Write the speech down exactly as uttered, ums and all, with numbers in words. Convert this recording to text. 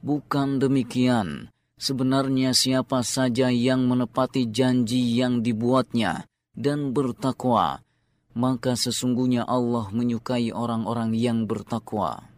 Bukan demikian. Sebenarnya siapa saja yang menepati janji yang dibuatnya dan bertakwa, maka sesungguhnya Allah menyukai orang-orang yang bertakwa.